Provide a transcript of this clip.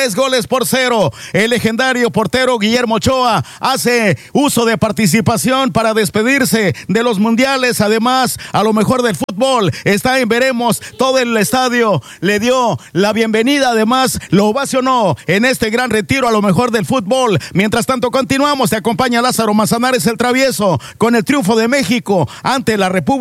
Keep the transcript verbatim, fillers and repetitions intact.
Tres goles por cero. El legendario portero Guillermo Ochoa hace uso de participación para despedirse de los mundiales. Además, a lo mejor del fútbol está en veremos. Todo el estadio le dio la bienvenida. Además, lo ovacionó en este gran retiro a lo mejor del fútbol. Mientras tanto, continuamos. Te acompaña Lázaro Manzanares el Travieso con el triunfo de México ante la República